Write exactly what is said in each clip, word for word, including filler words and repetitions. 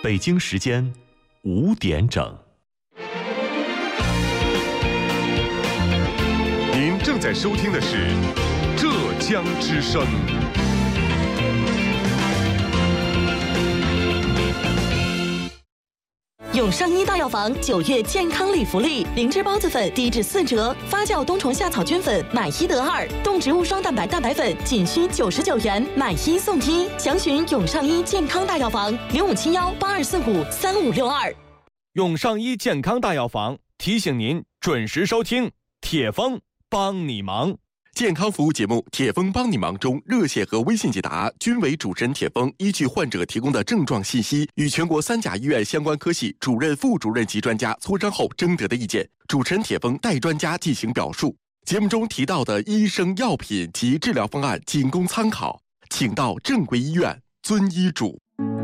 北京时间五点整。 您正在收听的是浙江之声。 永上医大药房九月健康礼福利，灵芝孢子粉低至四折，发酵冬虫夏草菌粉买一得二，动植物双蛋白蛋白粉仅需九十九元，买一送一。详询永上医健康大药房零五七幺八二四五三五六二。 永上医健康大药房提醒您准时收听铁峰帮你忙。 健康服务节目《铁峰帮你忙》中，热线和微信解答均为主持人铁峰依据患者提供的症状信息，与全国三甲医院相关科系主任、副主任级专家磋商后征得的意见，主持人铁峰代专家进行表述。节目中提到的医生、药品及治疗方案仅供参考，请到正规医院遵医嘱。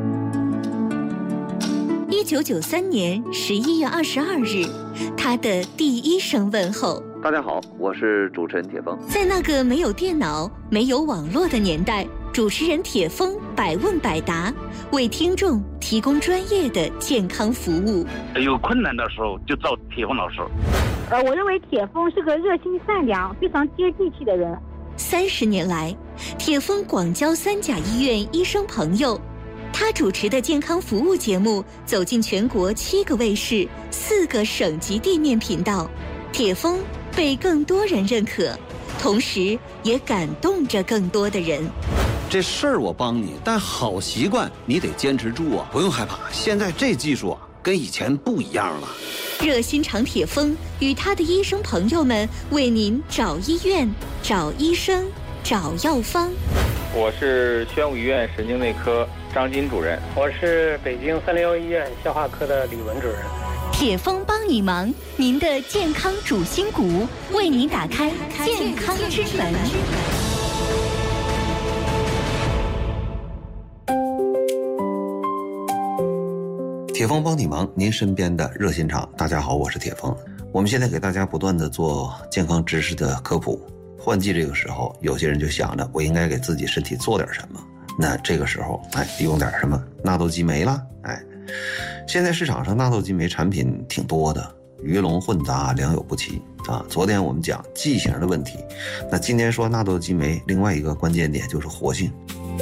一九九三年十一月二十二日，他的第一声问候。 大家好，我是主持人铁峰。 在那个没有电脑、没有网络的年代，主持人铁峰百问百答，为听众提供专业的健康服务。 有困难的时候就找铁峰老师。 呃，我认为铁峰是个热心善良、非常接地气的人。 三十年来，铁峰广交三甲医院医生朋友。他主持的健康服务节目走进全国七个卫视、四个省级地面频道，铁峰被更多人认可，同时也感动着更多的人。 这事儿我帮你，但好习惯你得坚持住啊！不用害怕，现在这技术啊，跟以前不一样了。 热心肠铁峰与他的医生朋友们为您找医院、找医生、找药方。 我是宣武医院神经内科张金主任， 我是北京三零幺医院消化科的李文主任。 铁峰帮你忙，您的健康主心骨，为您打开健康之门。 铁峰帮你忙，您身边的热心肠。大家好，我是铁峰。我们现在给大家不断的做健康知识的科普。换季这个时候，有些人就想着我应该给自己身体做点什么，那这个时候哎，用点什么纳豆激酶啦。哎，现在市场上纳豆激酶产品挺多的，鱼龙混杂，良莠不齐啊。昨天我们讲剂型的问题，那今天说纳豆激酶，另外一个关键点就是活性。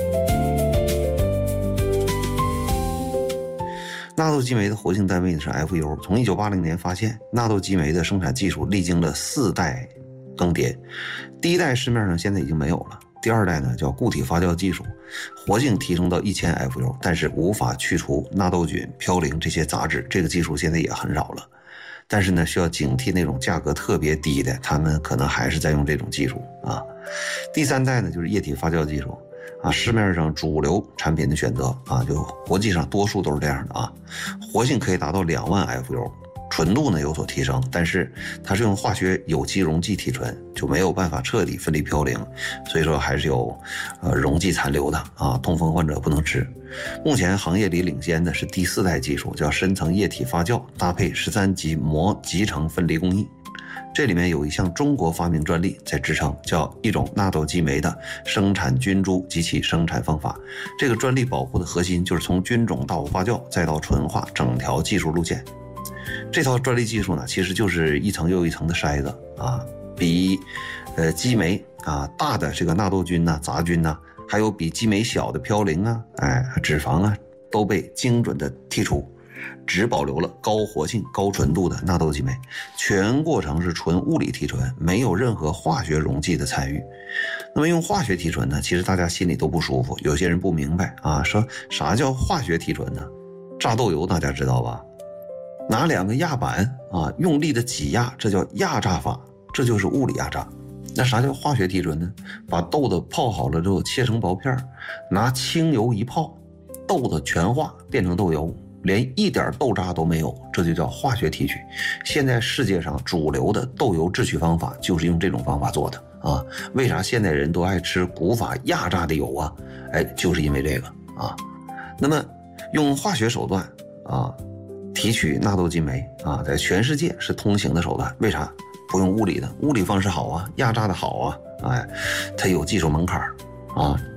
纳豆激酶的活性单位是 F U， 从一九八零年发现，纳豆激酶的生产技术历经了四代更迭，第一代市面上现在已经没有了，第二代呢叫固体发酵技术，活性提升到一千 F U， 但是无法去除纳豆菌、嘌呤这些杂质，这个技术现在也很少了。但是呢，需要警惕那种价格特别低的，他们可能还是在用这种技术啊。第三代呢就是液体发酵技术啊，市面上主流产品的选择啊，就国际上多数都是这样的啊，活性可以达到两万 F U。纯度呢有所提升，但是它是用化学有机溶剂提纯，就没有办法彻底分离嘌呤，所以说还是有呃溶剂残留的啊，痛风患者不能吃。目前行业里领先的是第四代技术，叫深层液体发酵搭配十三级膜集成分离工艺，这里面有一项中国发明专利在支撑，叫一种纳豆激酶的生产菌株及其生产方法。这个专利保护的核心就是从菌种到发酵再到纯化整条技术路线。这套专利技术呢，其实就是一层又一层的筛子啊，比呃激酶啊大的这个纳豆菌呐、啊、杂菌呐、啊，还有比激酶小的嘌呤啊、哎脂肪啊，都被精准的剔除，只保留了高活性、高纯度的纳豆激酶，全过程是纯物理提纯，没有任何化学溶剂的参与。那么用化学提纯呢，其实大家心里都不舒服，有些人不明白啊，说啥叫化学提纯呢？榨豆油大家知道吧？拿两个压板啊，用力的挤压，这叫压榨法，这就是物理压榨。那啥叫化学提纯呢？把豆子泡好了之后切成薄片，拿清油一泡，豆子全化变成豆油，连一点豆渣都没有，这就叫化学提取。现在世界上主流的豆油制取方法就是用这种方法做的啊。为啥现代人都爱吃古法压榨的油啊？哎，就是因为这个啊。那么用化学手段啊提取纳豆激酶啊，在全世界是通行的手段。为啥不用物理的？物理方式好啊，压榨的好啊，哎，它有技术门槛啊。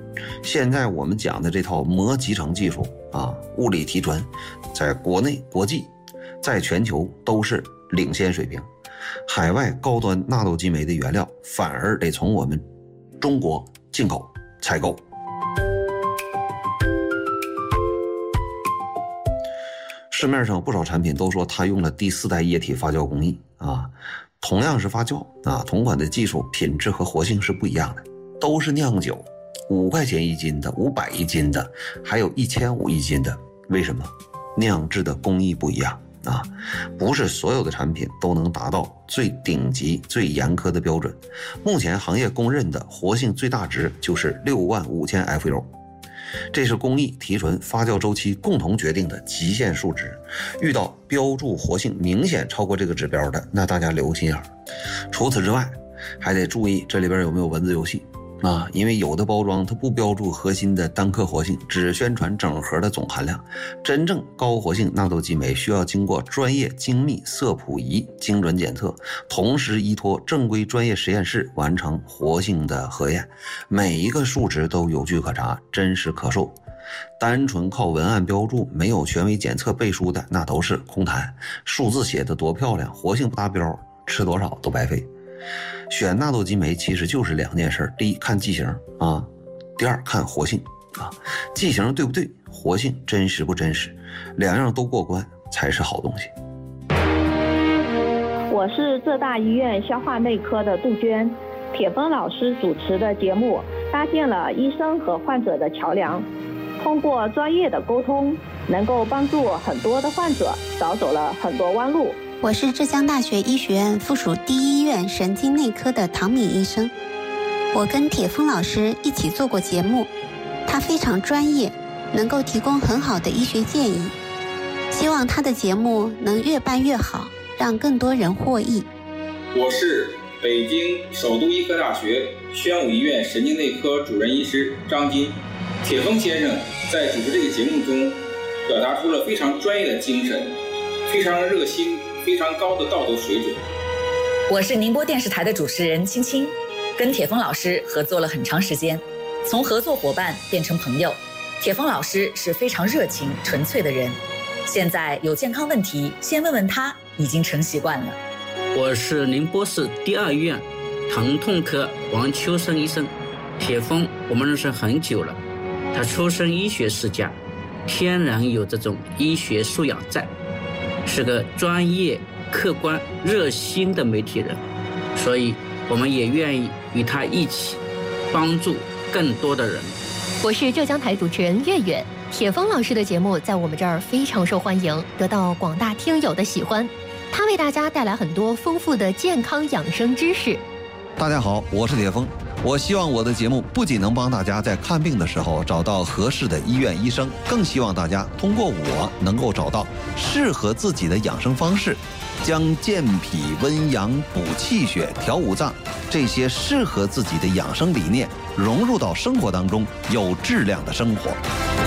现在我们讲的这套膜集成技术啊，物理提纯，在国内、国际，在全球都是领先水平。海外高端纳豆激酶的原料反而得从我们中国进口采购。市面上有不少产品都说它用了第四代液体发酵工艺啊，同样是发酵啊，同款的技术、品质和活性是不一样的，都是酿酒，五块钱一斤的，五百一斤的，还有一千五一斤的，为什么？酿制的工艺不一样啊，不是所有的产品都能达到最顶级、最严苛的标准。目前行业公认的活性最大值就是六万五千 F U。这是工艺、提纯、发酵周期共同决定的极限数值，遇到标注活性明显超过这个指标的，那大家留心眼。除此之外，还得注意这里边有没有文字游戏啊，因为有的包装它不标注核心的单克活性，只宣传整盒的总含量。真正高活性纳豆激酶需要经过专业精密色谱仪精准检测，同时依托正规专业实验室完成活性的核验，每一个数值都有据可查，真实可受。单纯靠文案标注，没有权威检测背书的，那都是空谈。数字写得多漂亮，活性不达标，吃多少都白费。选纳豆激酶其实就是两件事，第一看剂型啊，第二看活性啊，剂型对不对，活性真实不真实，两样都过关才是好东西。 我是浙大医院消化内科的杜鹃，铁峰老师主持的节目搭建了医生和患者的桥梁，通过专业的沟通，能够帮助很多的患者少走了很多弯路。 我是浙江大学医学院附属第一医院神经内科的唐敏医生，我跟铁峰老师一起做过节目，他非常专业，能够提供很好的医学建议，希望他的节目能越办越好，让更多人获益。 我是北京首都医科大学宣武医院神经内科主任医师张金。铁峰先生在主持这个节目中表达出了非常专业的精神，非常热心，非常高的道德水准。 我是宁波电视台的主持人青青，跟铁峰老师合作了很长时间，从合作伙伴变成朋友。铁峰老师是非常热情纯粹的人，现在有健康问题先问问他已经成习惯了。 我是宁波市第二医院疼痛科王秋生医生。铁峰我们认识很久了，他出身医学世家，天然有这种医学素养在，是个专业、客观、热心的媒体人，所以我们也愿意与他一起帮助更多的人。 我是浙江台主持人月月，铁峰老师的节目在我们这儿非常受欢迎，得到广大听友的喜欢。他为大家带来很多丰富的健康养生知识。 大家好，我是铁峰。我希望我的节目不仅能帮大家在看病的时候找到合适的医院医生，更希望大家通过我能够找到适合自己的养生方式，将健脾温阳、补气血、调五脏这些适合自己的养生理念融入到生活当中，有质量的生活。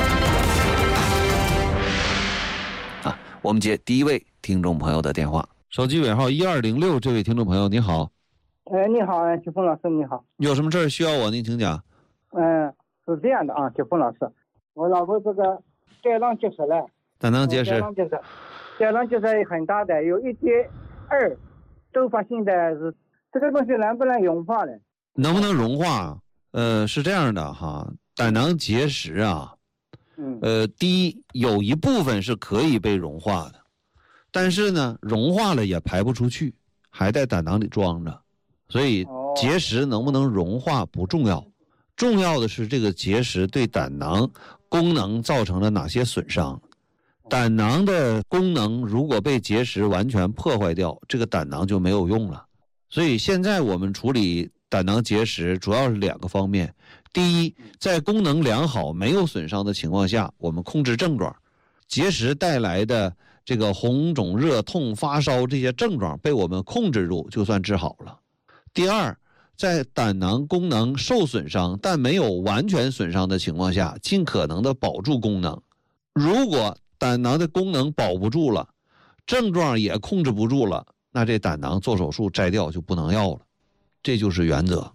啊，我们接第一位听众朋友的电话，手机尾号一二零六，这位听众朋友你好。 哎，你好，铁峰老师，你好。 有什么事儿需要我？您请讲。 嗯，是这样的啊，铁峰老师，我老婆这个肝囊结石了。 胆囊结石。 肝囊结石，肝囊结石很大的，有一点二，周发性的是这个东西能不能融化呢？ 能不能融化？呃，是这样的哈，胆囊结石啊， 嗯， 呃，第一有一部分是可以被融化的，但是呢，融化了也排不出去，还在胆囊里装着。所以结石能不能融化不重要，重要的是这个结石对胆囊功能造成了哪些损伤。胆囊的功能如果被结石完全破坏掉，这个胆囊就没有用了。所以现在我们处理胆囊结石主要是两个方面。第一，在功能良好没有损伤的情况下，我们控制症状，结石带来的这个红肿热痛发烧这些症状被我们控制住，就算治好了。第二，在胆囊功能受损伤但没有完全损伤的情况下，尽可能的保住功能。如果胆囊的功能保不住了，症状也控制不住了，那这胆囊做手术摘掉就不能要了，这就是原则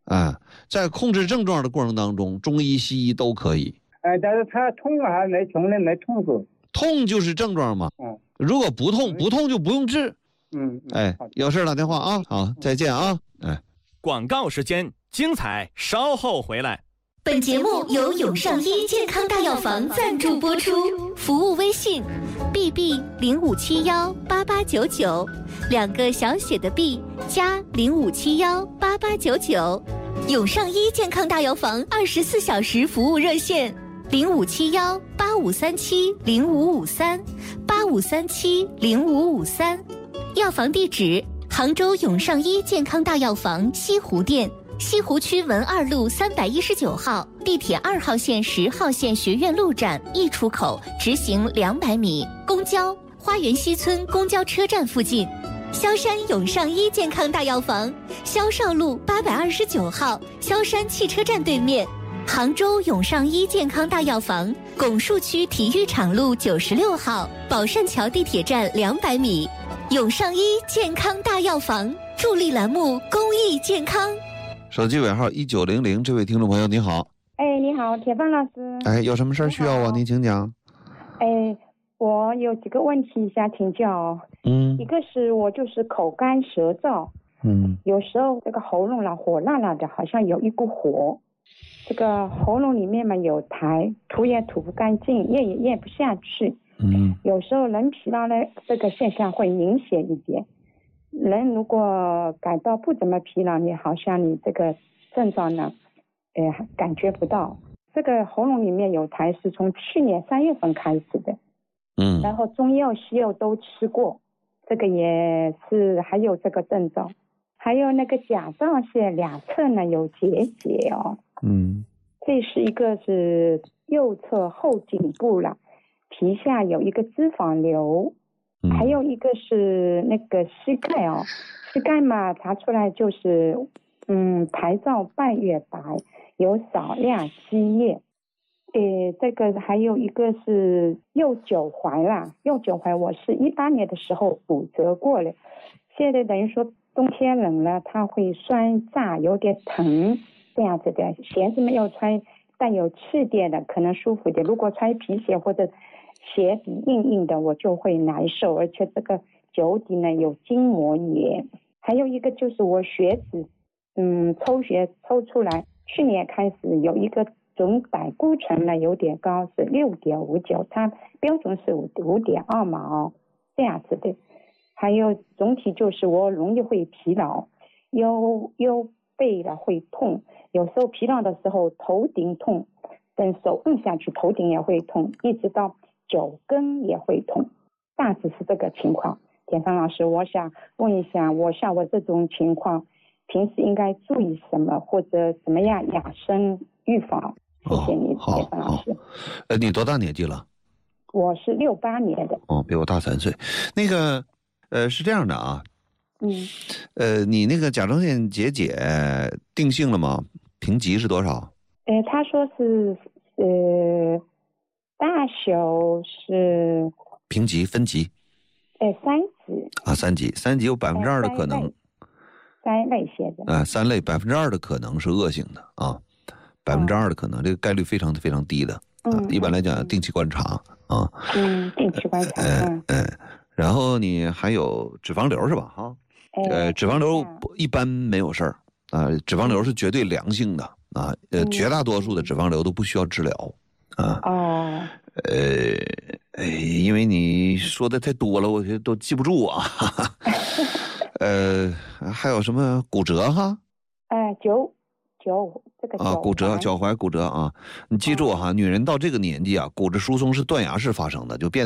哎，在控制症状的过程当中，中医西医都可以。 哎，但是他痛啊，还没从来没痛过。 痛就是症状嘛。 嗯。 如果不痛，不痛就不用治。 嗯。 哎，有事打电话啊。好，再见啊。哎。 广告时间，精彩稍后回来。 本节目由永上医健康大药房赞助播出，服务微信 B B 零五七幺八八九九，两个小写的 B 加零五七幺八八九九。永上医健康大药房二十四小时服务热线零五七幺八五三七零五五三八五三七零五五三。药房地址：杭州永上医健康大药房西湖店。西湖区文二路三百一十九号，地铁二号线十号线学院路站 E 出口直行两百米，公交花园西村公交车站附近。萧山永上医健康大药房，萧少路八百二十九号，萧山汽车站对面。杭州永上医健康大药房，拱墅区体育场路九十六号，宝善桥地铁站两百米。永上医健康大药房助力栏目公益健康。 手机尾号一九零零，这位听众朋友你好。 哎，你好，铁芳老师。 哎，有什么事儿需要我？您请讲。 哎，我有几个问题想请教。 嗯。 一个是我就是口干舌燥。 嗯。 有时候这个喉咙啦火辣辣的，好像有一股火。这个喉咙里面嘛有痰，吐也吐不干净，咽也咽不下去。 嗯。 有时候人疲劳呢，这个现象会明显一点。人如果感到不怎么疲劳，你好像你这个症状呢，呃，感觉不到。这个喉咙里面有痰是从去年三月份开始的， 嗯， 然后中药西药都吃过，这个也是还有这个症状，还有那个甲状腺两侧呢有结节哦， 嗯， 这是一个是右侧后颈部了，皮下有一个脂肪瘤。还有一个是那个膝盖哦，膝盖嘛查出来就是，嗯，牌照半月白，有少量积液。呃，这个还有一个是右脚踝啦，右脚踝我是一八年的时候骨折过了，现在等于说冬天冷了，它会酸炸，有点疼这样子的。鞋子没有穿带有气垫的，可能舒服点。如果穿皮鞋或者鞋底硬硬的我就会难受，而且这个脚底呢有筋膜炎。还有一个就是我血脂嗯抽血抽出来，去年开始有一个总胆固醇呢有点高，是 六点五九， 它标准是 五点二 嘛哦，这样子的。还有总体就是我容易会疲劳，腰腰背了会痛，有时候疲劳的时候头顶痛，等手摁下去头顶也会痛，一直到脚跟也会痛，大致是这个情况。田芳老师，我想问一下，我像我这种情况，平时应该注意什么，或者怎么样养生预防？谢谢你，田芳老师。 呃，你多大年纪了？ 我是六八年的。 哦，比我大三岁。那个，呃，是这样的啊。 嗯。 呃，你那个甲状腺结节定性了吗？评级是多少？ 呃，他说是呃。大小是评级分级， 呃三级啊，三级，三级有百分之二的可能， 三类些的啊，三类百分之二的可能是恶性的啊，百分之二的可能，这个概率非常非常低的，啊、 嗯， 一般来讲定期观察啊， 嗯，定期观察， 嗯嗯，然后你还有脂肪瘤是吧？哈，呃，脂肪瘤一般没有事儿啊，脂肪瘤是绝对良性的啊，呃，绝大多数的脂肪瘤都不需要治疗。啊哦， 呃，因为你说的太多了，我觉得都记不住啊。呃，还有什么骨折哈？ 哎，脚脚这个啊，骨折，脚踝骨折啊，你记住哈，女人到这个年纪啊，骨质疏松是断崖式发生的，就变。